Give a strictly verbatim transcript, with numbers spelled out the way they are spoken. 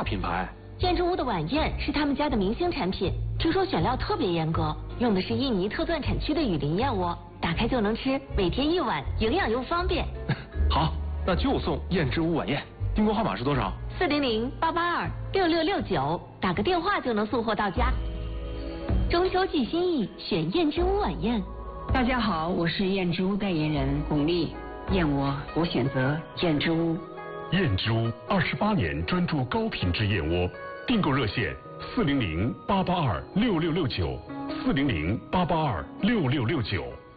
品牌。 燕之屋的晚宴是他们家的明星产品，据说选料特别严格，用的是印尼特钻产区的雨林燕窝，打开就能吃，每天一碗，营养又方便。 好，那就送燕之屋晚宴。订购号码是多少？ 四零零八八二六六六九，打个电话就能送货到家。中秋寄心意，选燕之屋晚宴。 大家好，我是燕之屋代言人巩俐，燕窝我选择燕之屋。 燕之屋二十八年专注高品质燕窝，订购热线四零零八八二六六六九，四零零八八二六六六九。